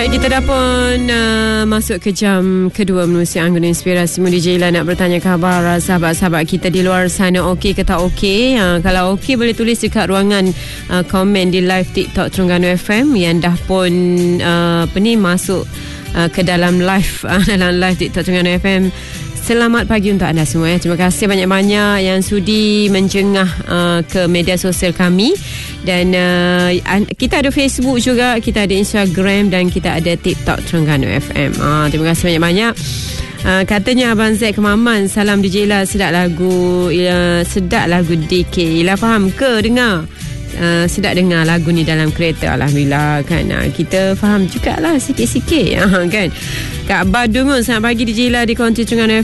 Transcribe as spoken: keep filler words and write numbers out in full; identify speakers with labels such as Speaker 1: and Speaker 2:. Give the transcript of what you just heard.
Speaker 1: Kita dah pun uh, masuk ke jam kedua menerusi Anggota Inspirasi. D J Ila nak bertanya khabar sahabat-sahabat kita di luar sana, okey ke tak okey? Uh, kalau okey boleh tulis dekat ruangan uh, komen di live TikTok Terengganu F M yang dah pun uh, apa ni masuk uh, ke dalam live uh, dalam live TikTok Terengganu F M. Selamat pagi untuk anda semua ya. Terima kasih banyak-banyak yang sudi menjengah uh, ke media sosial kami. Dan uh, kita ada Facebook juga, kita ada Instagram dan kita ada TikTok Terengganu F M. Uh, terima kasih banyak-banyak. Uh, katanya Abang Z Kemaman, salam D J Ila, sedap lagu uh, sedap lagu D K. Ila faham ke dengar? Uh, sedap dengar lagu ni dalam kereta. Alhamdulillah kan, uh, kita faham jugalah sikit-sikit uh, kan. Kak Badungun, selamat pagi D J Ila di Konti Terengganu F M.